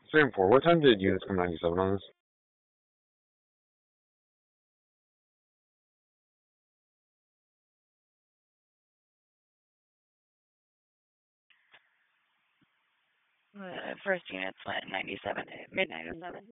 Stream 4, what time did units come 97 on this? First units went 97 at midnight 07.